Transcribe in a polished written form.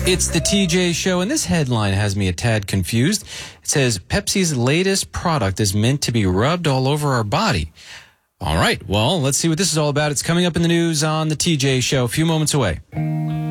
It's the TJ Show, and this headline has me a tad confused. It says, Pepsi's latest product is meant to be rubbed all over our body. All right, well, let's see what this is all about. It's coming up in the news on the TJ Show a few moments away.